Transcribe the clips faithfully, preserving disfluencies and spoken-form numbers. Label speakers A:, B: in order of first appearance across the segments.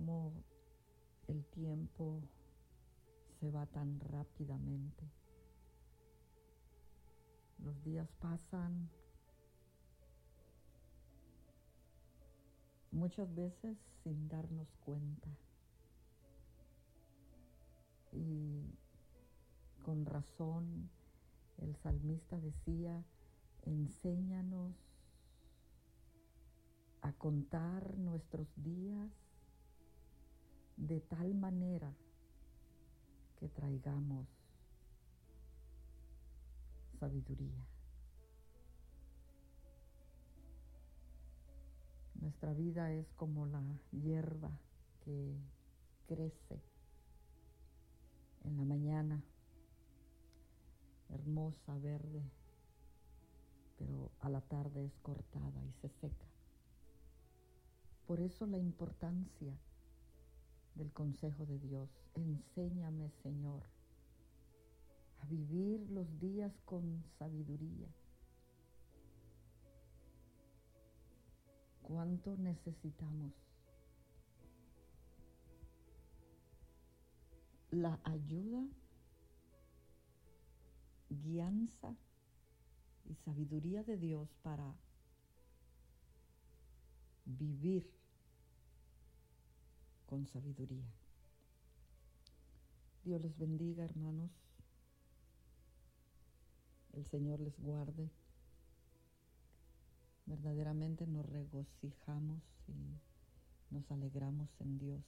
A: cómo el tiempo se va tan rápidamente. Los días pasan muchas veces sin darnos cuenta. Y con razón el salmista decía: enséñanos a contar nuestros días de tal manera que traigamos sabiduría. Nuestra vida es como la hierba que crece en la mañana, hermosa, verde, pero a la tarde es cortada y se seca. Por eso la importancia del consejo de Dios. Enséñame, Señor, a vivir los días con sabiduría. ¿Cuánto necesitamos la ayuda, guianza y sabiduría de Dios para vivir con sabiduría? Dios les bendiga, hermanos. El Señor les guarde. Verdaderamente nos regocijamos y nos alegramos en Dios.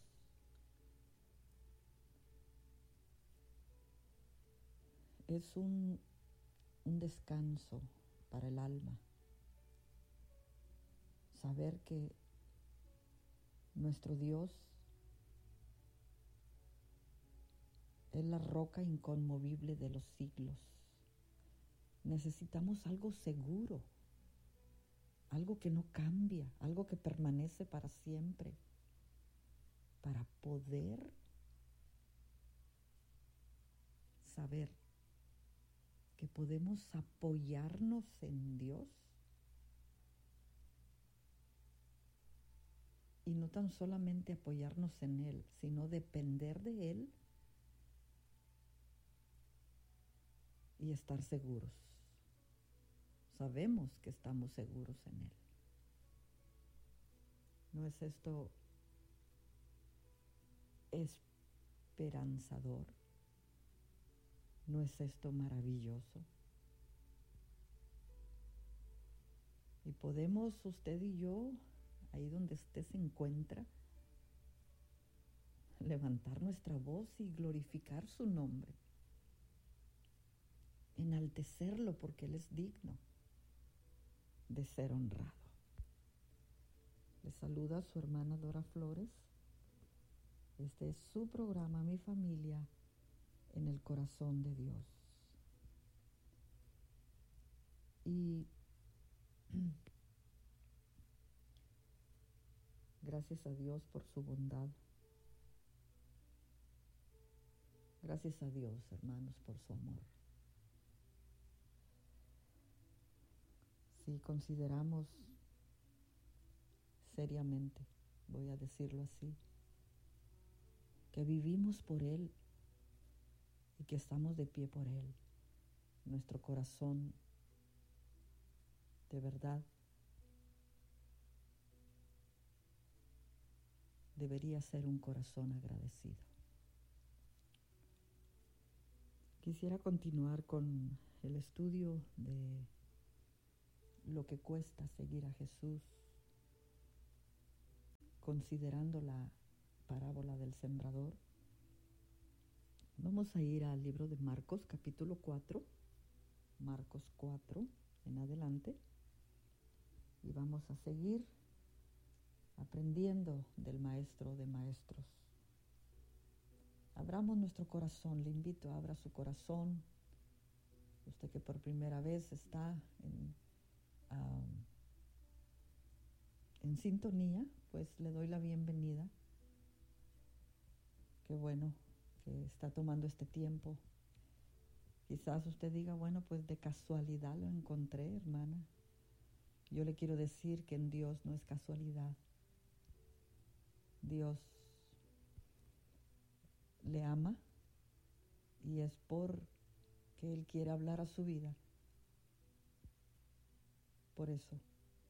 A: Es un, un descanso para el alma saber que nuestro Dios es la roca inconmovible de los siglos. Necesitamos algo seguro, algo que no cambia, algo que permanece para siempre, para poder saber que podemos apoyarnos en Dios y no tan solamente apoyarnos en Él, sino depender de Él y estar seguros. Sabemos que estamos seguros en Él. ¿No es esto esperanzador? ¿No es esto maravilloso? Y podemos, usted y yo, ahí donde usted se encuentra, levantar nuestra voz y glorificar su nombre, enaltecerlo porque Él es digno de ser honrado. Les saluda su hermana Dora Flores. Este es su programa, Mi Familia en el Corazón de Dios. Y gracias a Dios por su bondad. Gracias a Dios, hermanos, por su amor. Si consideramos seriamente, voy a decirlo así, que vivimos por Él y que estamos de pie por Él, nuestro corazón de verdad debería ser un corazón agradecido. Quisiera continuar con el estudio de lo que cuesta seguir a Jesús, considerando la parábola del sembrador. Vamos a ir al libro de Marcos, capítulo cuatro, Marcos cuatro en adelante, y vamos a seguir aprendiendo del Maestro de Maestros. Abramos nuestro corazón, le invito, abra su corazón. Usted que por primera vez está en, um, en sintonía, pues le doy la bienvenida. Qué bueno que está tomando este tiempo. Quizás usted diga, bueno, pues de casualidad lo encontré, hermana. Yo le quiero decir que en Dios no es casualidad. Dios le ama y es por que Él quiere hablar a su vida. Por eso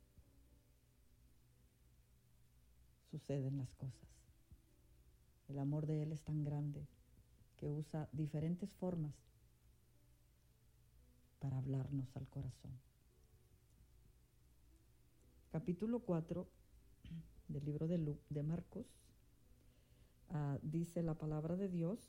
A: suceden las cosas. El amor de Él es tan grande que usa diferentes formas para hablarnos al corazón. Capítulo cuatro del libro de, Lu- de Marcos uh, dice la palabra de Dios: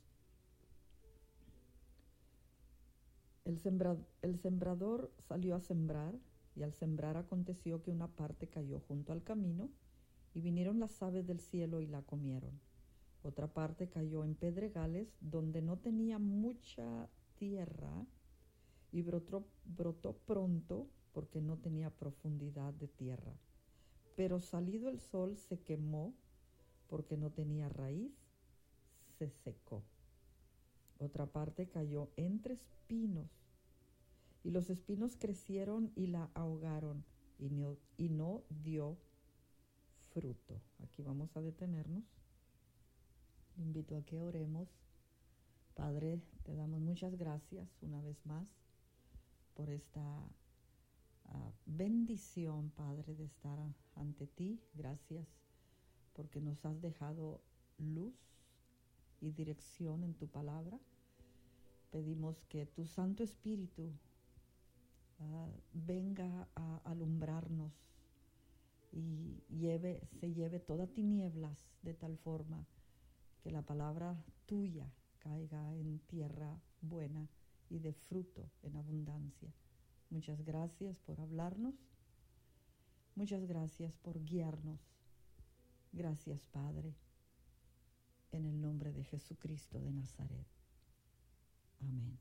A: el, sembra, el sembrador salió a sembrar, y al sembrar aconteció que una parte cayó junto al camino, y vinieron las aves del cielo y la comieron. Otra parte cayó en pedregales, donde no tenía mucha tierra, y brotó, brotó pronto, porque no tenía profundidad de tierra. Pero salido el sol se quemó, porque no tenía raíz, se secó. Otra parte cayó entre espinos, y los espinos crecieron y la ahogaron, y no, y no dio fruto. Aquí vamos a detenernos. Le invito a que oremos. Padre, te damos muchas gracias una vez más por esta uh, bendición, Padre, de estar ante ti. Gracias porque nos has dejado luz y dirección en tu palabra. Pedimos que tu Santo Espíritu uh, venga a alumbrarnos y lleve, se lleve toda tinieblas, de tal forma que la palabra tuya caiga en tierra buena y de fruto en abundancia. Muchas gracias por hablarnos. Muchas gracias por guiarnos. Gracias, Padre, en el nombre de Jesucristo de Nazaret. Amén.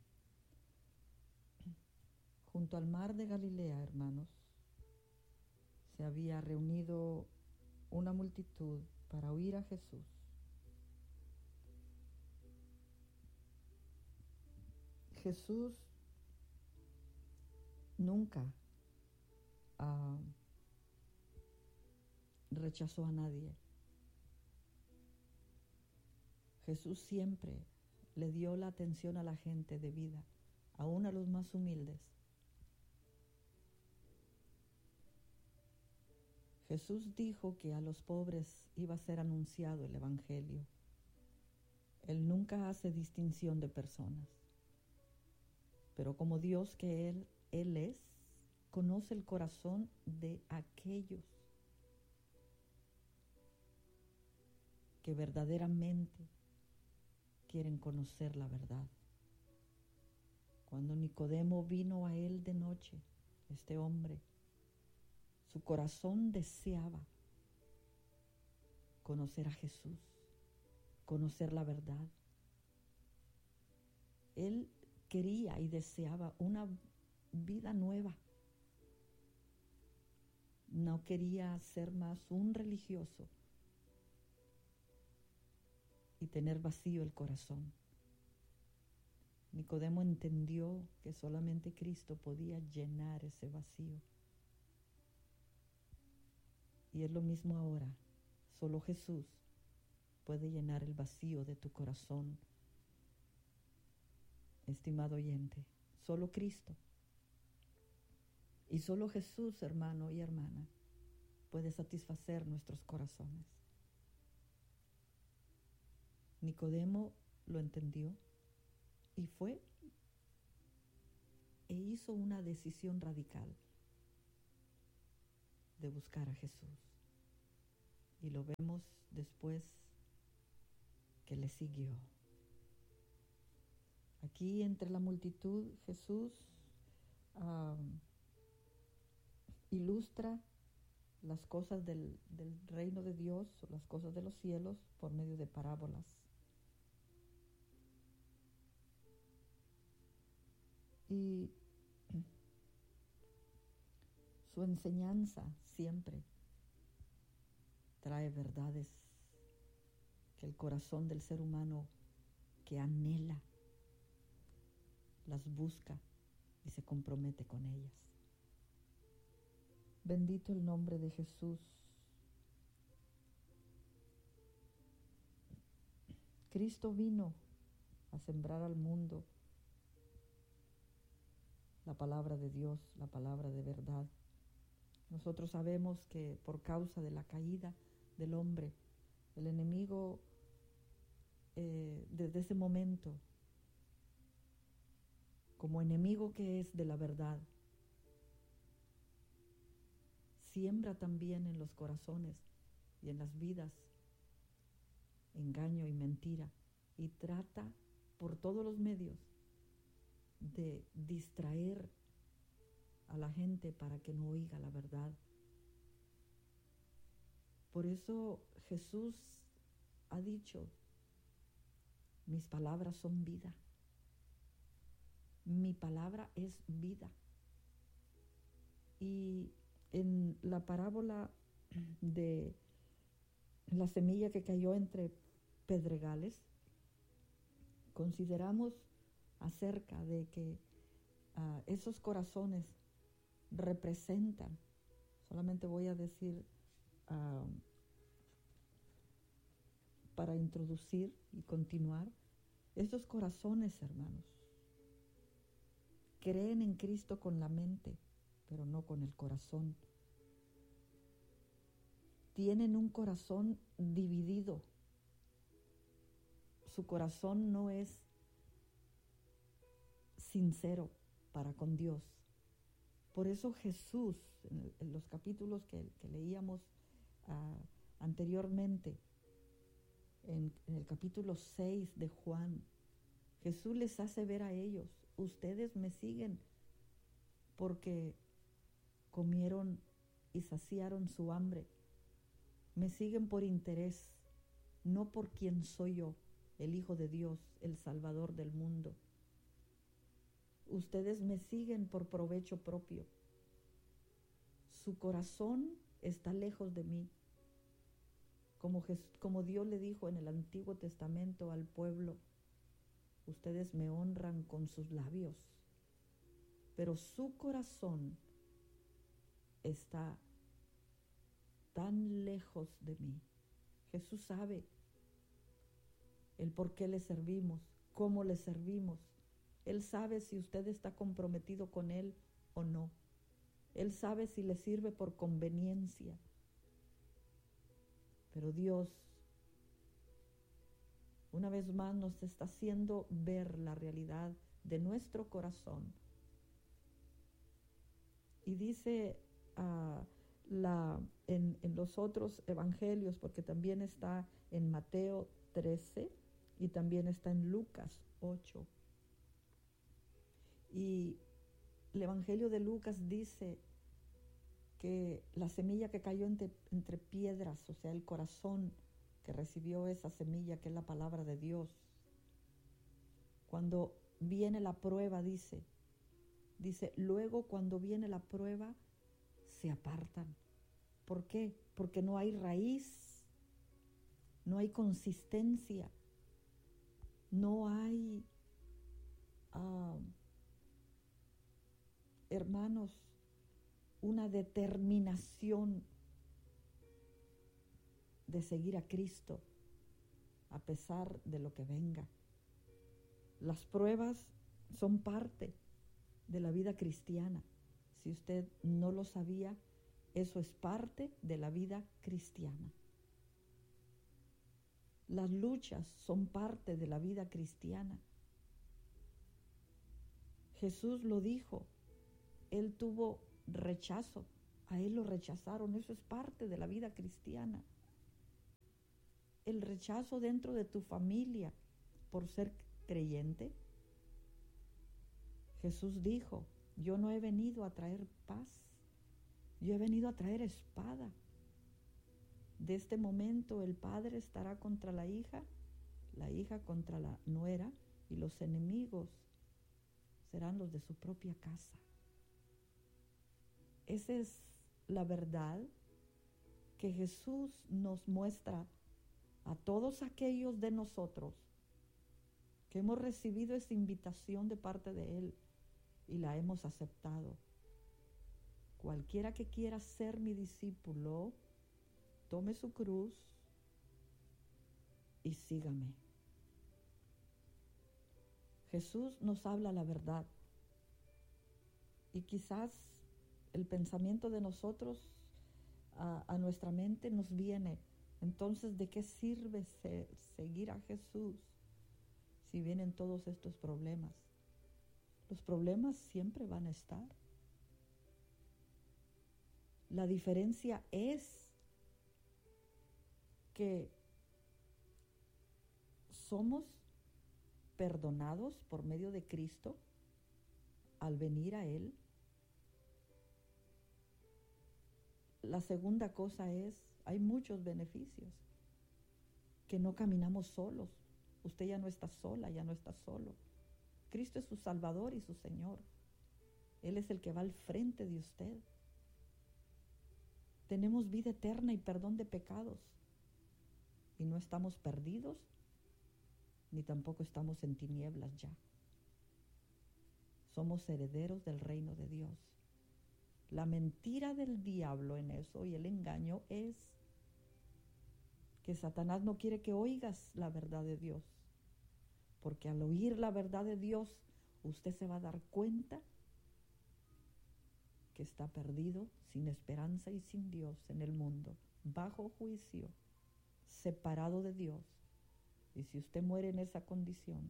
A: Junto al mar de Galilea, hermanos, se había reunido una multitud para oír a Jesús. Jesús nunca uh, rechazó a nadie. Jesús siempre le dio la atención a la gente debida, aún a los más humildes. Jesús dijo que a los pobres iba a ser anunciado el Evangelio. Él nunca hace distinción de personas. Pero como Dios que Él, Él es, conoce el corazón de aquellos que verdaderamente quieren conocer la verdad. Cuando Nicodemo vino a Él de noche, este hombre, su corazón deseaba conocer a Jesús, conocer la verdad. Él quería y deseaba una vida nueva. No quería ser más un religioso y tener vacío el corazón. Nicodemo entendió que solamente Cristo podía llenar ese vacío. Y es lo mismo ahora. Solo Jesús puede llenar el vacío de tu corazón, estimado oyente. Solo Cristo. Y solo Jesús, hermano y hermana, puede satisfacer nuestros corazones. Nicodemo lo entendió y fue e hizo una decisión radical de buscar a Jesús. Y lo vemos después que le siguió. Aquí entre la multitud Jesús um, ilustra las cosas del, del reino de Dios, o las cosas de los cielos, por medio de parábolas. Y su enseñanza siempre trae verdades que el corazón del ser humano que anhela, las busca y se compromete con ellas. Bendito el nombre de Jesús. Cristo vino a sembrar al mundo la palabra de Dios, la palabra de verdad. Nosotros sabemos que por causa de la caída del hombre, el enemigo eh, desde ese momento, como enemigo que es de la verdad, siembra también en los corazones y en las vidas engaño y mentira, y trata por todos los medios de distraer a la gente para que no oiga la verdad. Por eso Jesús ha dicho, mis palabras son vida. Mi palabra es vida. Y en la parábola de la semilla que cayó entre pedregales, consideramos acerca de que uh, esos corazones representan, solamente voy a decir uh, para introducir y continuar, esos corazones, hermanos, creen en Cristo con la mente, pero no con el corazón. Tienen un corazón dividido. Su corazón no es sincero para con Dios. Por eso Jesús, en, en los capítulos que, que leíamos uh, anteriormente, en, en el capítulo seis de Juan, Jesús les hace ver a ellos, ustedes me siguen porque comieron y saciaron su hambre. Me siguen por interés, no por quien soy yo, el Hijo de Dios, el Salvador del mundo. Ustedes me siguen por provecho propio. Su corazón está lejos de mí. Como, Jesús, como Dios le dijo en el Antiguo Testamento al pueblo, ustedes me honran con sus labios, pero su corazón está tan lejos de mí. Jesús sabe el por qué le servimos, cómo le servimos. Él sabe si usted está comprometido con Él o no. Él sabe si le sirve por conveniencia. Pero Dios, una vez más, nos está haciendo ver la realidad de nuestro corazón. Y dice uh, la, en, en los otros evangelios, porque también está en Mateo trece y también está en Lucas ocho. Y el evangelio de Lucas dice que la semilla que cayó entre, entre piedras, o sea, el corazón que recibió esa semilla, que es la palabra de Dios, cuando viene la prueba, dice, dice, luego cuando viene la prueba, se apartan. ¿Por qué? Porque no hay raíz, no hay consistencia, no hay, uh, hermanos, una determinación de seguir a Cristo a pesar de lo que venga. Las pruebas son parte de la vida cristiana. Si usted no lo sabía, eso es parte de la vida cristiana. Las luchas son parte de la vida cristiana. Jesús lo dijo, Él tuvo rechazo, a Él lo rechazaron, eso es parte de la vida cristiana. El rechazo dentro de tu familia por ser creyente. Jesús dijo, yo no he venido a traer paz, yo he venido a traer espada. De este momento el padre estará contra la hija, la hija contra la nuera, y los enemigos serán los de su propia casa. Esa es la verdad que Jesús nos muestra a todos aquellos de nosotros que hemos recibido esa invitación de parte de Él y la hemos aceptado. Cualquiera que quiera ser mi discípulo, tome su cruz y sígame. Jesús nos habla la verdad. Y quizás el pensamiento de nosotros a, a nuestra mente nos viene, entonces, ¿de qué sirve se, seguir a Jesús si vienen todos estos problemas? Los problemas siempre van a estar. La diferencia es que somos perdonados por medio de Cristo al venir a Él. La segunda cosa es, hay muchos beneficios, que no caminamos solos. Usted ya no está sola, ya no está solo. Cristo es su Salvador y su Señor. Él es el que va al frente de usted. Tenemos vida eterna y perdón de pecados. Y no estamos perdidos, ni tampoco estamos en tinieblas ya. Somos herederos del reino de Dios. La mentira del diablo en eso y el engaño es que Satanás no quiere que oigas la verdad de Dios, porque al oír la verdad de Dios, usted se va a dar cuenta que está perdido, sin esperanza y sin Dios en el mundo, bajo juicio, separado de Dios. Y si usted muere en esa condición,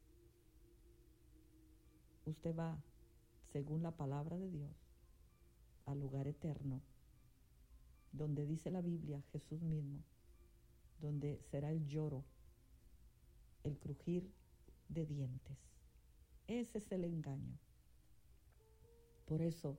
A: usted va, según la palabra de Dios, al lugar eterno, donde dice la Biblia, Jesús mismo, donde será el lloro, el crujir de dientes. Ese es el engaño. Por eso,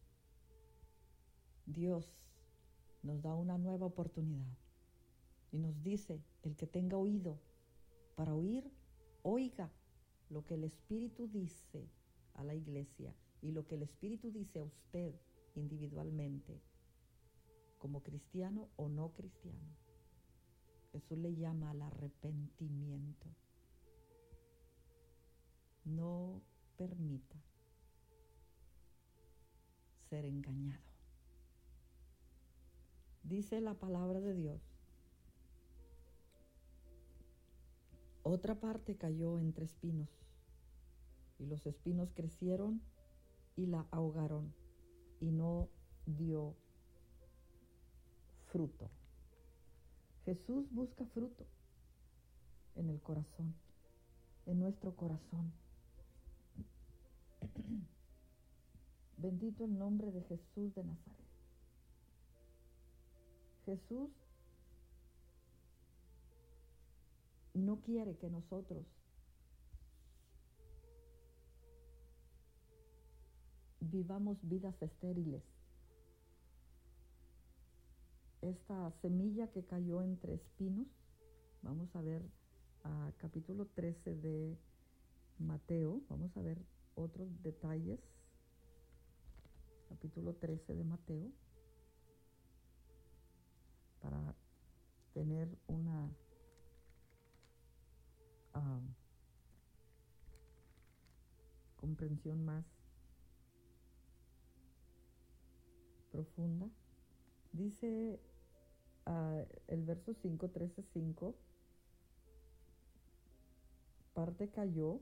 A: Dios nos da una nueva oportunidad y nos dice, el que tenga oído para oír, oiga lo que el Espíritu dice a la iglesia y lo que el Espíritu dice a usted individualmente, como cristiano o no cristiano. Jesús le llama al arrepentimiento. No permita ser engañado. Dice la palabra de Dios, otra parte cayó entre espinos, y los espinos crecieron y la ahogaron, y no dio fruto. Jesús busca fruto en el corazón, en nuestro corazón. Bendito el nombre de Jesús de Nazaret. Jesús no quiere que nosotros vivamos vidas estériles. Esta semilla que cayó entre espinos, vamos a ver a capítulo trece de Mateo, vamos a ver otros detalles. Capítulo trece de Mateo, para tener una uh, comprensión más profunda. Dice uh, el verso cinco, trece cinco, parte cayó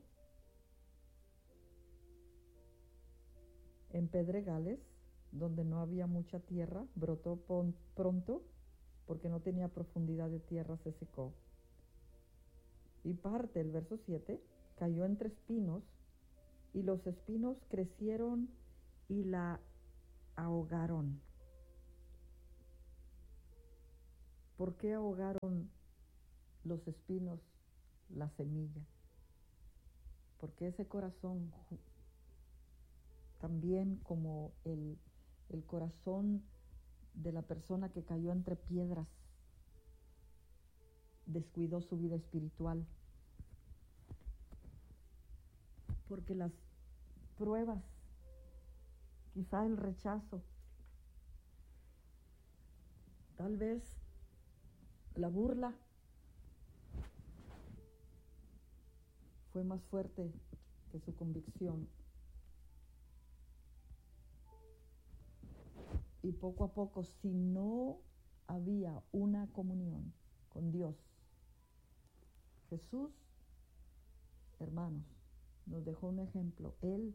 A: en pedregales donde no había mucha tierra, brotó pronto porque no tenía profundidad de tierra, se secó. Y parte, el verso siete, cayó entre espinos y los espinos crecieron y la ahogaron. ¿Por qué ahogaron los espinos la semilla? Porque ese corazón, también como el, el corazón de la persona que cayó entre piedras, descuidó su vida espiritual. Porque las pruebas, quizá el rechazo, tal vez la burla, fue más fuerte que su convicción. Y poco a poco, si no había una comunión con Dios, Jesús, hermanos, nos dejó un ejemplo. Él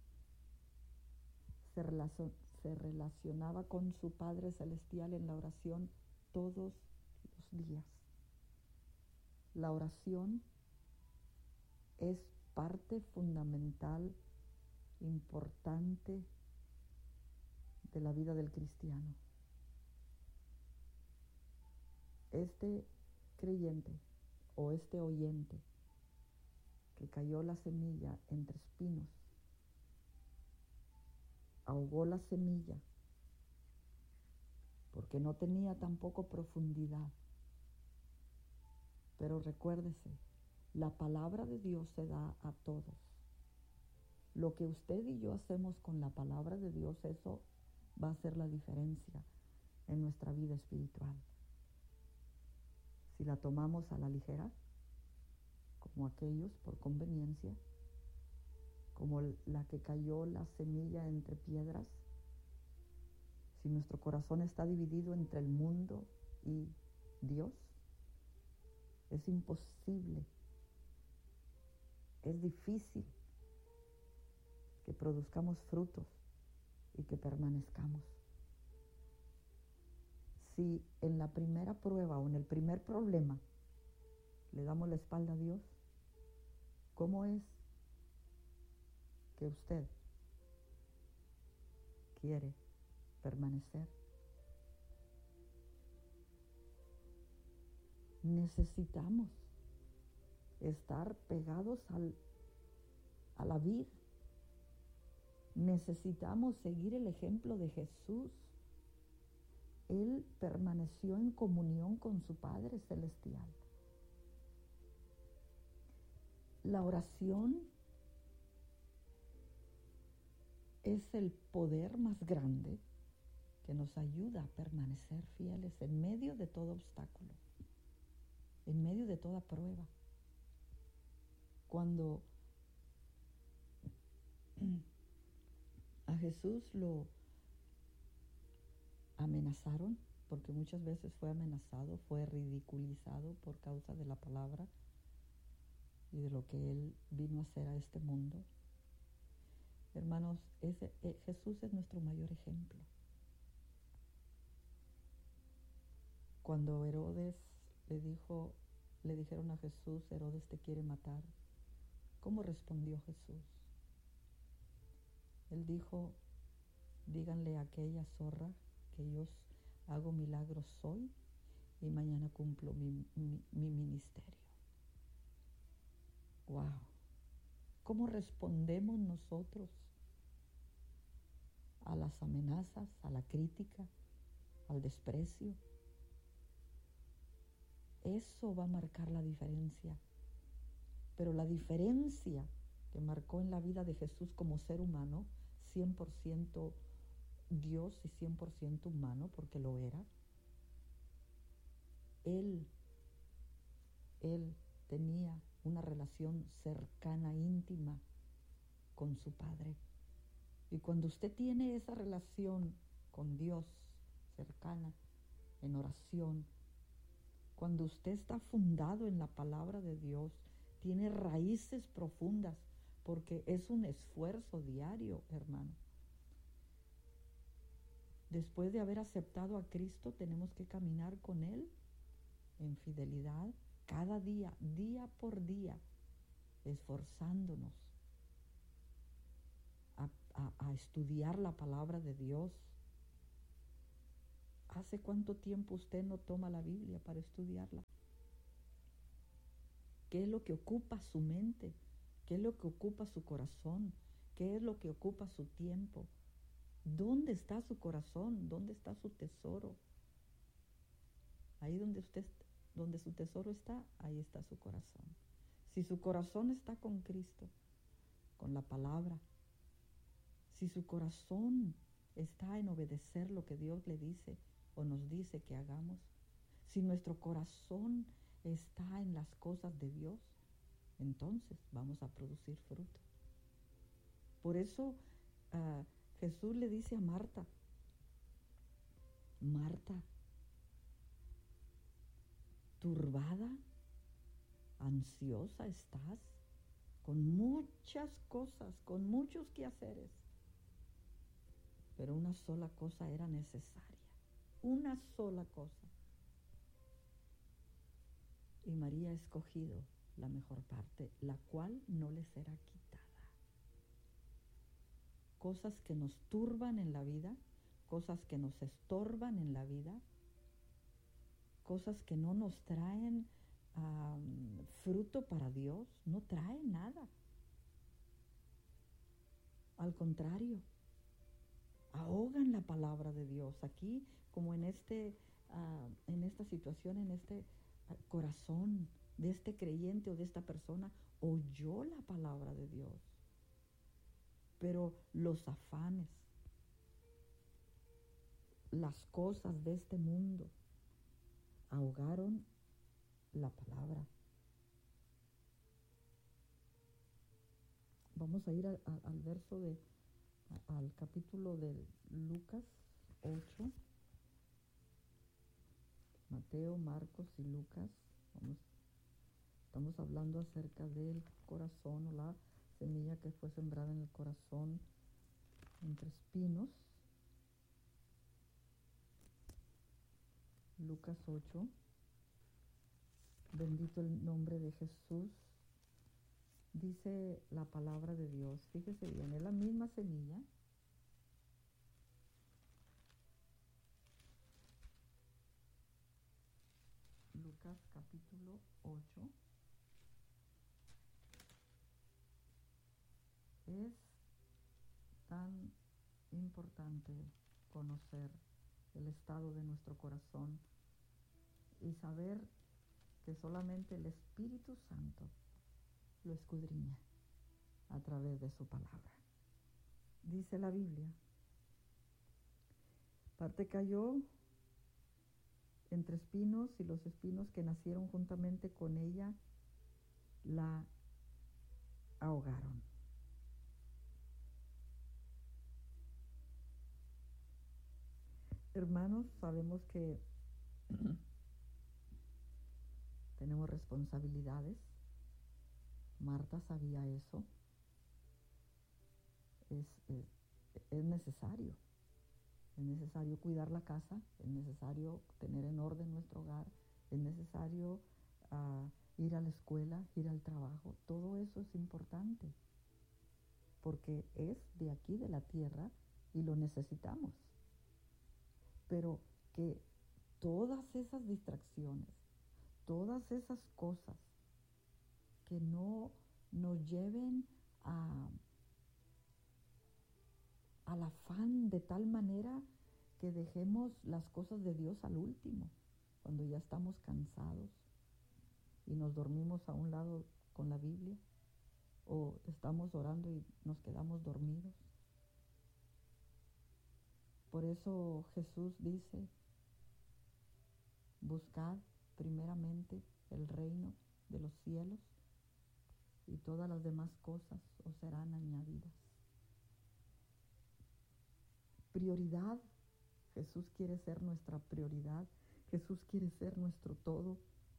A: se, relacion, se relacionaba con su Padre Celestial en la oración todos los días. La oración es parte fundamental, importante de la vida del cristiano. Este creyente o este oyente que cayó la semilla entre espinos, ahogó la semilla porque no tenía tampoco profundidad. Pero recuérdese, la palabra de Dios se da a todos. Lo que usted y yo hacemos con la palabra de Dios, eso va a hacer la diferencia en nuestra vida espiritual. Si la tomamos a la ligera, como aquellos por conveniencia, como la que cayó la semilla entre piedras, si nuestro corazón está dividido entre el mundo y Dios, es imposible, es difícil que produzcamos frutos y que permanezcamos. Si en la primera prueba o en el primer problema le damos la espalda a Dios, ¿cómo es que usted quiere permanecer? Necesitamos estar pegados al, a la vid. Necesitamos seguir el ejemplo de Jesús. Él permaneció en comunión con su Padre Celestial. La oración es el poder más grande que nos ayuda a permanecer fieles en medio de todo obstáculo, en medio de toda prueba. Cuando a Jesús lo amenazaron, porque muchas veces fue amenazado, fue ridiculizado por causa de la palabra y de lo que Él vino a hacer a este mundo. Hermanos, ese, eh, Jesús es nuestro mayor ejemplo. Cuando Herodes le dijo, le dijeron a Jesús, Herodes te quiere matar, ¿cómo respondió Jesús? Él dijo, díganle a aquella zorra que yo hago milagros hoy y mañana cumplo mi, mi, mi ministerio. ¡Wow! ¿Cómo respondemos nosotros a las amenazas, a la crítica, al desprecio? Eso va a marcar la diferencia. Pero la diferencia que marcó en la vida de Jesús como ser humano, cien por ciento Dios y cien por ciento humano, porque lo era, Él, Él tenía una relación cercana, íntima con su Padre. Y cuando usted tiene esa relación con Dios cercana, en oración, cuando usted está fundado en la palabra de Dios, tiene raíces profundas, porque es un esfuerzo diario, hermano. Después de haber aceptado a Cristo, tenemos que caminar con Él en fidelidad cada día, día por día, esforzándonos a, a, a estudiar la palabra de Dios. ¿Hace cuánto tiempo usted no toma la Biblia para estudiarla? ¿Qué es lo que ocupa su mente? ¿Qué es lo que ocupa su corazón? ¿Qué es lo que ocupa su tiempo? ¿Dónde está su corazón? ¿Dónde está su tesoro? Ahí donde usted, donde su tesoro está, ahí está su corazón. Si su corazón está con Cristo, con la palabra, si su corazón está en obedecer lo que Dios le dice o nos dice que hagamos, si nuestro corazón está en las cosas de Dios, entonces vamos a producir fruto. Por eso uh, Jesús le dice a Marta, Marta, turbada, ansiosa estás con muchas cosas, con muchos quehaceres. Pero una sola cosa era necesaria, una sola cosa. Y María ha escogido la mejor parte, la cual no le será quitada. Cosas que nos turban en la vida, cosas que nos estorban en la vida, cosas que no nos traen um, fruto para Dios, no traen nada. Al contrario, ahogan la palabra de Dios. Aquí, como en, este, uh, en esta situación, en este uh, corazón de este creyente o de esta persona, oyó la palabra de Dios. Pero los afanes, las cosas de este mundo, ahogaron la palabra. Vamos a ir a, a, al verso de, a, al capítulo de Lucas ocho, Mateo, Marcos y Lucas. Vamos, estamos hablando acerca del corazón o la semilla que fue sembrada en el corazón entre espinos. Lucas ocho. Bendito el nombre de Jesús. Dice la palabra de Dios, fíjese bien, es la misma semilla. Lucas capítulo ocho. Es tan importante conocer el estado de nuestro corazón y saber que solamente el Espíritu Santo lo escudriña a través de su palabra. Dice la Biblia, parte cayó entre espinos y los espinos que nacieron juntamente con ella la ahogaron. Hermanos, sabemos que tenemos responsabilidades. Marta sabía eso. Es, es, es necesario. Es necesario cuidar la casa, es necesario tener en orden nuestro hogar, es necesario uh, ir a la escuela, ir al trabajo. Todo eso es importante, porque es de aquí, de la tierra, y lo necesitamos. Pero que todas esas distracciones, todas esas cosas que no nos lleven a, al afán de tal manera que dejemos las cosas de Dios al último, cuando ya estamos cansados y nos dormimos a un lado con la Biblia, o estamos orando y nos quedamos dormidos. Por eso Jesús dice, buscad primeramente el reino de los cielos y todas las demás cosas os serán añadidas. Prioridad. Jesús quiere ser nuestra prioridad. Jesús quiere ser nuestro todo.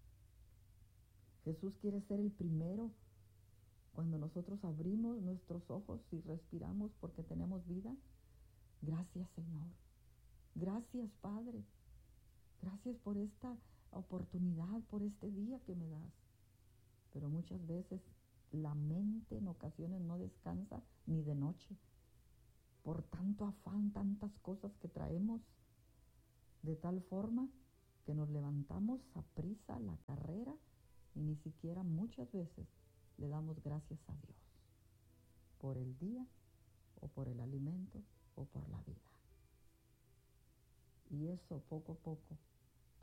A: Jesús quiere ser el primero. Cuando nosotros abrimos nuestros ojos y respiramos porque tenemos vida, gracias Señor. Gracias Padre. Gracias por esta oportunidad, por este día que me das. Pero muchas veces la mente en ocasiones no descansa ni de noche. Por tanto afán, tantas cosas que traemos, de tal forma que nos levantamos a prisa la carrera y ni siquiera muchas veces le damos gracias a Dios por el día o por el alimento o por la vida. Y eso poco a poco